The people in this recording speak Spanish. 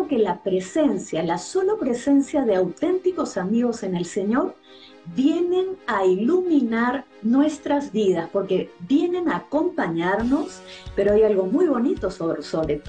que la presencia, la sola presencia de auténticos amigos en el Señor, vienen a iluminar nuestras vidas, porque vienen a acompañarnos, pero hay algo muy bonito sobre